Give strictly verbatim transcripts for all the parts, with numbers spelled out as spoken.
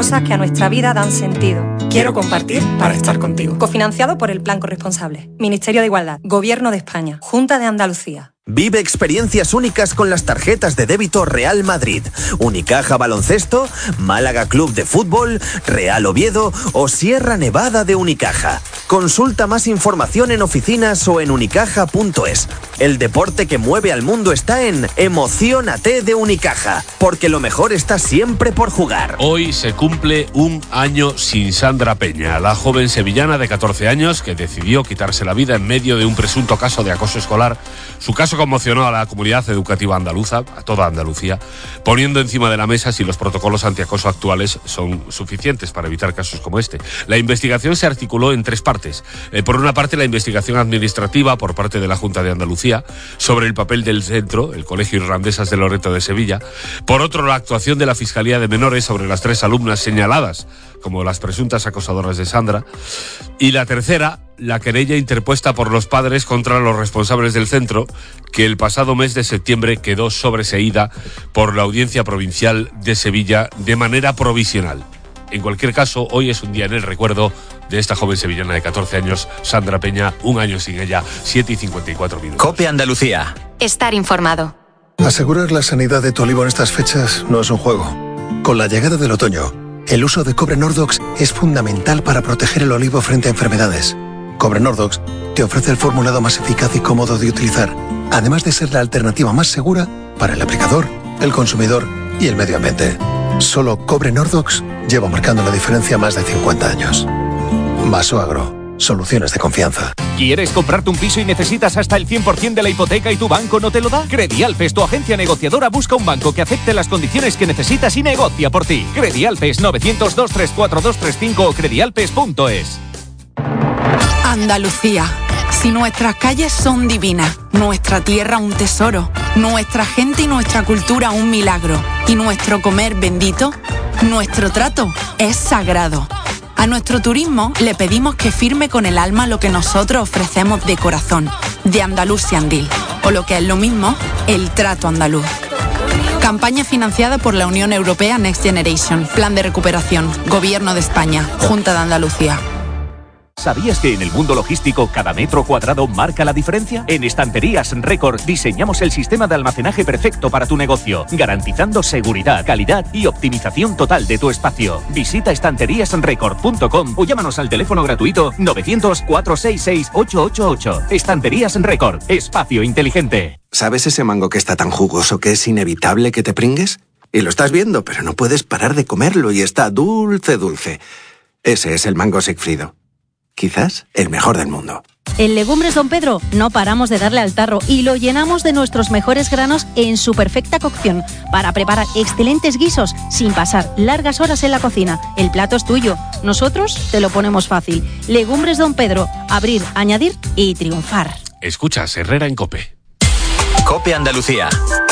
cosas que a nuestra vida dan sentido. Quiero compartir para estar contigo. Cofinanciado por el Plan Corresponsable. Ministerio de Igualdad. Gobierno de España. Junta de Andalucía. Vive experiencias únicas con las tarjetas de débito Real Madrid, Unicaja Baloncesto, Málaga Club de Fútbol, Real Oviedo o Sierra Nevada de Unicaja. Consulta más información en oficinas o en unicaja punto es. El deporte que mueve al mundo está en Emociónate de Unicaja, porque lo mejor está siempre por jugar. Hoy se cumple un año sin Sandra Peña, la joven sevillana de catorce años que decidió quitarse la vida en medio de un presunto caso de acoso escolar. Su caso conmocionó a la comunidad educativa andaluza, a toda Andalucía, poniendo encima de la mesa si los protocolos antiacoso actuales son suficientes para evitar casos como este. La investigación se articuló en tres partes. Eh, por una parte, la investigación administrativa por parte de la Junta de Andalucía sobre el papel del centro, el Colegio Irlandesas de Loreto de Sevilla. Por otro, la actuación de la Fiscalía de Menores sobre las tres alumnas señaladas como las presuntas acosadoras de Sandra. Y la tercera, la querella interpuesta por los padres contra los responsables del centro, que el pasado mes de septiembre quedó sobreseída por la Audiencia Provincial de Sevilla de manera provisional. En cualquier caso, hoy es un día en el recuerdo de esta joven sevillana de catorce años, Sandra Peña, un año sin ella, siete y cincuenta y cuatro minutos. COPE Andalucía. Estar informado. Asegurar la sanidad de tu olivo en estas fechas no es un juego. Con la llegada del otoño, el uso de cobre Nordox es fundamental para proteger el olivo frente a enfermedades. Cobre Nordox te ofrece el formulado más eficaz y cómodo de utilizar, además de ser la alternativa más segura para el aplicador, el consumidor y el medio ambiente. Solo Cobre Nordox lleva marcando la diferencia más de cincuenta años. Vaso Agro. Soluciones de confianza. ¿Quieres comprarte un piso y necesitas hasta el cien por ciento de la hipoteca y tu banco no te lo da? Credialpes, tu agencia negociadora, busca un banco que acepte las condiciones que necesitas y negocia por ti. Credialpes, novecientos, dos tres cuatro, dos tres cinco o credialpes punto es. Andalucía. Si nuestras calles son divinas, nuestra tierra un tesoro, nuestra gente y nuestra cultura un milagro, y nuestro comer bendito, nuestro trato es sagrado. A nuestro turismo le pedimos que firme con el alma lo que nosotros ofrecemos de corazón, de Andalusian-Deal, o lo que es lo mismo, el trato andaluz. Campaña financiada por la Unión Europea Next Generation, Plan de Recuperación, Gobierno de España, Junta de Andalucía. ¿Sabías que en el mundo logístico cada metro cuadrado marca la diferencia? En Estanterías Record diseñamos el sistema de almacenaje perfecto para tu negocio, garantizando seguridad, calidad y optimización total de tu espacio. Visita estanterías record punto com o llámanos al teléfono gratuito novecientos, cuatrocientos sesenta y seis, ochocientos ochenta y ocho. Estanterías Record, espacio inteligente. ¿Sabes ese mango que está tan jugoso que es inevitable que te pringues? Y lo estás viendo, pero no puedes parar de comerlo y está dulce, dulce. Ese es el mango Sigfrido. Quizás el mejor del mundo. En Legumbres Don Pedro no paramos de darle al tarro y lo llenamos de nuestros mejores granos en su perfecta cocción para preparar excelentes guisos sin pasar largas horas en la cocina. El plato es tuyo, nosotros te lo ponemos fácil. Legumbres Don Pedro, abrir, añadir y triunfar. Escuchas Herrera en COPE. COPE Andalucía.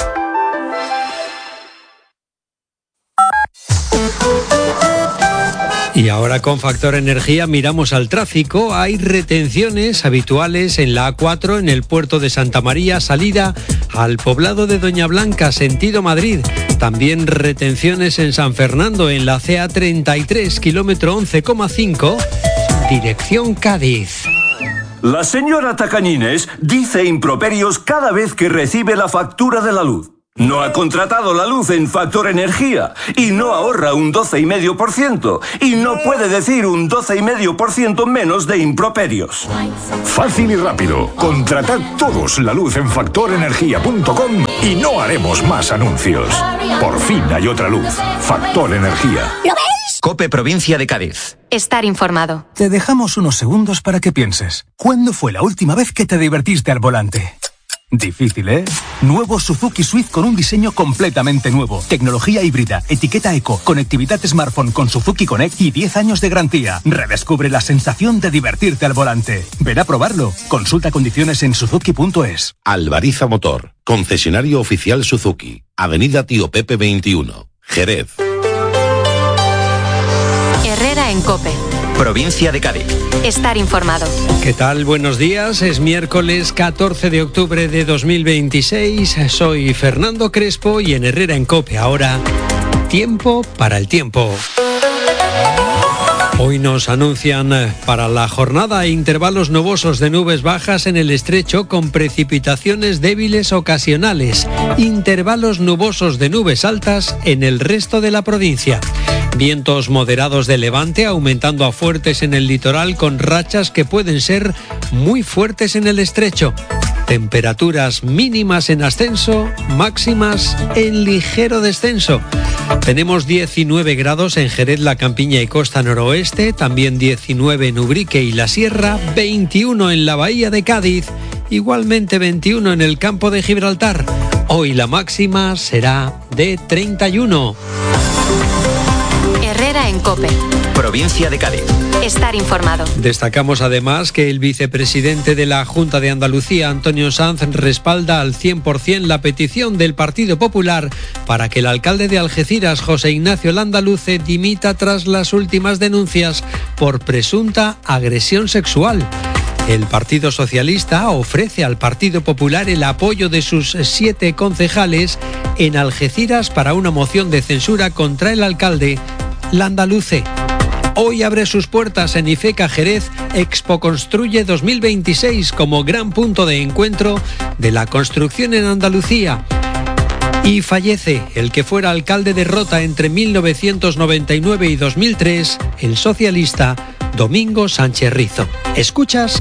Y ahora con Factor Energía miramos al tráfico. Hay retenciones habituales en la A cuatro en el puerto de Santa María, salida al poblado de Doña Blanca, sentido Madrid. También retenciones en San Fernando en la C A treinta y tres, kilómetro once coma cinco, dirección Cádiz. La señora Tacañines dice improperios cada vez que recibe la factura de la luz. No ha contratado la luz en Factor Energía y no ahorra un doce coma cinco por ciento y no puede decir un doce coma cinco por ciento menos de improperios. Fácil y rápido. Contratad todos la luz en factor energía punto com y no haremos más anuncios. Por fin hay otra luz. Factor Energía. ¿Lo ves? COPE Provincia de Cádiz. Estar informado. Te dejamos unos segundos para que pienses. ¿Cuándo fue la última vez que te divertiste al volante? Difícil, ¿eh? Nuevo Suzuki Swift con un diseño completamente nuevo. Tecnología híbrida, etiqueta eco, conectividad smartphone con Suzuki Connect y diez años de garantía. Redescubre la sensación de divertirte al volante. Ven a probarlo. Consulta condiciones en suzuki punto es. Albariza Motor, concesionario oficial Suzuki. Avenida Tío Pepe veintiuno, Jerez. Herrera en COPE. Provincia de Cádiz. Estar informado. ¿Qué tal? Buenos días. Es miércoles catorce de octubre de dos mil veintiséis. Soy Fernando Crespo y en Herrera en COPE ahora, tiempo para el tiempo. Hoy nos anuncian para la jornada intervalos nubosos de nubes bajas en el estrecho con precipitaciones débiles ocasionales, intervalos nubosos de nubes altas en el resto de la provincia. Vientos moderados de levante aumentando a fuertes en el litoral con rachas que pueden ser muy fuertes en el estrecho. Temperaturas mínimas en ascenso, máximas en ligero descenso. Tenemos diecinueve grados en Jerez, La Campiña y Costa Noroeste, también diecinueve en Ubrique y La Sierra, veintiuno en la Bahía de Cádiz, igualmente veintiuno en el campo de Gibraltar. Hoy la máxima será de treinta y uno. Herrera en COPE. Provincia de Cádiz. Estar informado. Destacamos además que el vicepresidente de la Junta de Andalucía, Antonio Sanz, respalda al cien por ciento la petición del Partido Popular para que el alcalde de Algeciras, José Ignacio Landaluce, dimita tras las últimas denuncias por presunta agresión sexual. El Partido Socialista ofrece al Partido Popular el apoyo de sus siete concejales en Algeciras para una moción de censura contra el alcalde Landaluce. Hoy abre sus puertas en Ifeca Jerez Expo Construye dos mil veintiséis como gran punto de encuentro de la construcción en Andalucía. Y fallece el que fuera alcalde de Rota entre mil novecientos noventa y nueve y dos mil tres, el socialista Domingo Sánchez Rizo. ¿Escuchas?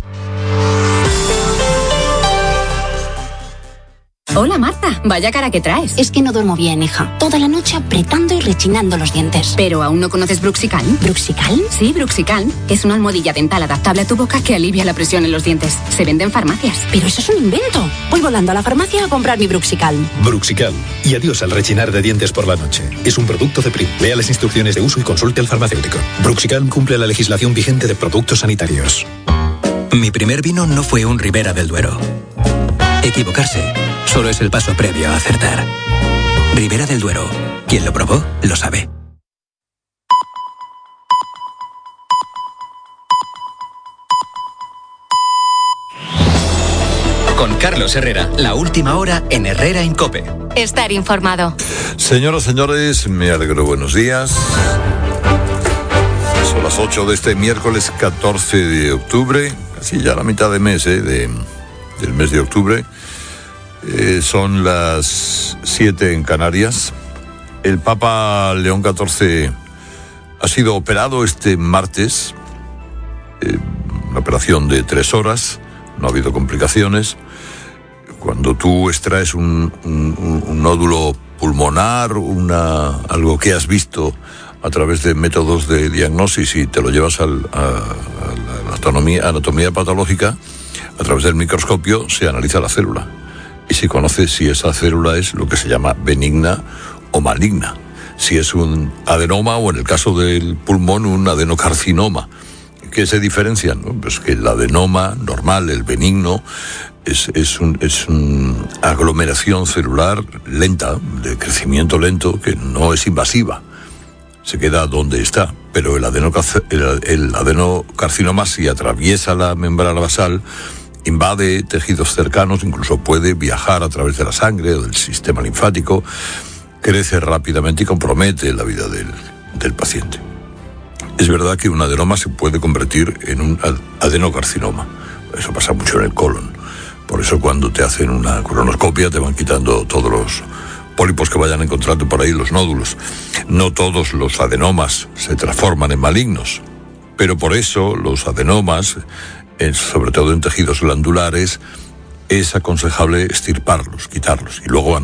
Hola Marta, vaya cara que traes. Es que no duermo bien, hija. Toda la noche apretando y rechinando los dientes. ¿Pero aún no conoces Bruxical? ¿Bruxical? Sí, Bruxical, que es una almohadilla dental adaptable a tu boca que alivia la presión en los dientes. Se vende en farmacias. Pero eso es un invento. Voy volando a la farmacia a comprar mi Bruxical. Bruxical. Y adiós al rechinar de dientes por la noche. Es un producto de Prim. Lea las instrucciones de uso y consulte al farmacéutico. Bruxical cumple la legislación vigente de productos sanitarios. Mi primer vino no fue un Ribera del Duero. Equivocarse solo es el paso previo a acertar. Ribera del Duero. Quien lo probó, lo sabe. Con Carlos Herrera, la última hora en Herrera en COPE. Estar informado. Señoras, señores, me alegro, buenos días. Son las ocho de este miércoles catorce de octubre, casi ya la mitad de mes, ¿eh? de, del mes de octubre. Eh, son las siete en Canarias. El Papa León catorce ha sido operado este martes, eh, una operación de tres horas, no ha habido complicaciones. Cuando tú extraes un, un, un nódulo pulmonar, una, algo que has visto a través de métodos de diagnosis y te lo llevas al, a, a la anatomía, anatomía patológica, a través del microscopio se analiza la célula y se conoce si esa célula es lo que se llama benigna o maligna, si es un adenoma o en el caso del pulmón un adenocarcinoma. ¿Qué se diferencian? Pues que el adenoma normal, el benigno, es, es, un, es una aglomeración celular lenta, de crecimiento lento, que no es invasiva. Se queda donde está, pero el, adenocarc- el, el adenocarcinoma, si atraviesa la membrana basal, invade tejidos cercanos, incluso puede viajar a través de la sangre o del sistema linfático, crece rápidamente y compromete la vida del, del paciente. Es verdad que un adenoma se puede convertir en un adenocarcinoma. Eso pasa mucho en el colon. Por eso cuando te hacen una colonoscopia te van quitando todos los pólipos que vayan encontrando por ahí, los nódulos. No todos los adenomas se transforman en malignos, pero por eso los adenomas, sobre todo en tejidos glandulares, es aconsejable extirparlos, quitarlos y luego